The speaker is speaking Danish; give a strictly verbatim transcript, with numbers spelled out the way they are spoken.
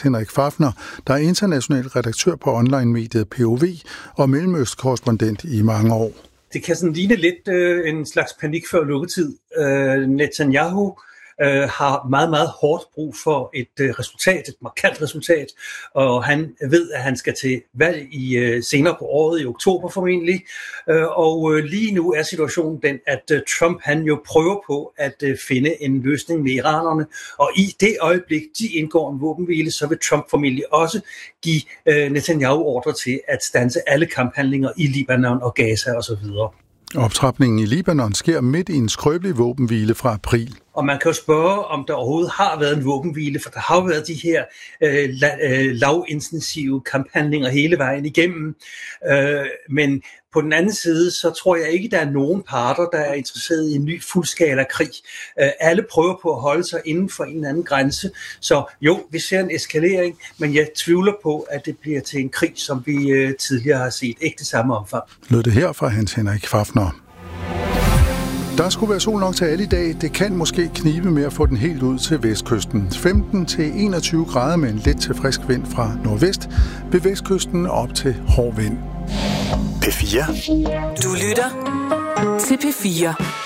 Henrik Fafner, der er international redaktør på online-mediet P O V og mellemøstkorrespondent i mange år. Det kan sådan ligne lidt øh, en slags panik før lukketid. Øh, Netanyahu øh, har meget, meget hårdt brug for et øh, resultat, et markant resultat, og han ved, at han skal til valg i øh, senere på året, i oktober formentlig, øh, og øh, lige nu er situationen den, at øh, Trump han jo prøver på at øh, finde en løsning med iranerne, og i det øjeblik, de indgår en våbenhvile, så vil Trump formentlig også give øh, Netanyahu ordre til at standse alle kamphandlinger i Libanon og Gaza osv. Optrapningen i Libanon sker midt i en skrøbelig våbenhvile fra april. Og man kan jo spørge, om der overhovedet har været en våbenhvile, for der har jo været de her øh, la- øh, lavintensive kamphandlinger hele vejen igennem. Øh, men på den anden side, så tror jeg ikke, der er nogen parter, der er interesseret i en ny fuldskala krig. Øh, alle prøver på at holde sig inden for en eller anden grænse. Så jo, vi ser en eskalering, men jeg tvivler på, at det bliver til en krig, som vi øh, tidligere har set. Ikke det samme omfang. Lød det her fra Hans Henrik Fafner. Der skulle være sol nok til alle i dag. Det kan måske knibe med at få den helt ud til vestkysten. femten til enogtyve grader med en let til frisk vind fra nordvest. Ved vestkysten op til hård vind. P fire. Du lytter til P fire.